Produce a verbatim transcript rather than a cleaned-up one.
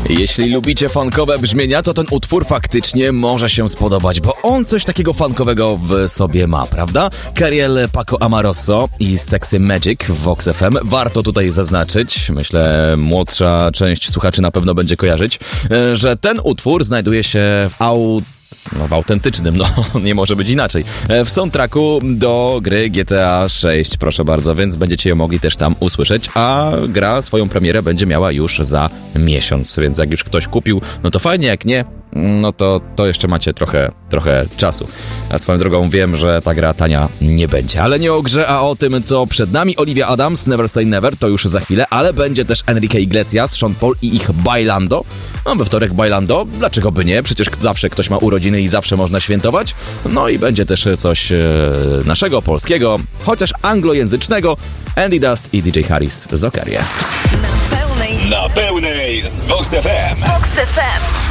Jeśli lubicie funkowe brzmienia, to ten utwór faktycznie może się spodobać, bo on coś takiego funkowego w sobie ma, prawda? Cariel Paco Amoroso i Sexy Magic w Vox F M. Warto tutaj zaznaczyć, myślę młodsza część słuchaczy na pewno będzie kojarzyć, że ten utwór znajduje się w au... No, w autentycznym, no nie może być inaczej. W soundtracku do gry G T A sześć, proszę bardzo, więc będziecie ją mogli też tam usłyszeć, a gra swoją premierę będzie miała już za miesiąc, więc jak już ktoś kupił, no to fajnie, jak nie, no to, to jeszcze macie trochę, trochę czasu. A swoją drogą wiem, że ta gra tania nie będzie, ale nie o grze, a o tym, co przed nami. Olivia Adams, Never Say Never, to już za chwilę, ale będzie też Enrique Iglesias, Sean Paul i ich Bailando. No we wtorek Bailando, dlaczego by nie? Przecież zawsze ktoś ma urodziny i zawsze można świętować. No i będzie też coś e, naszego, polskiego, chociaż anglojęzycznego. Andy Dust i D J Harris z Okerie. Na pełnej, na pełnej z Vox F M. Vox F M.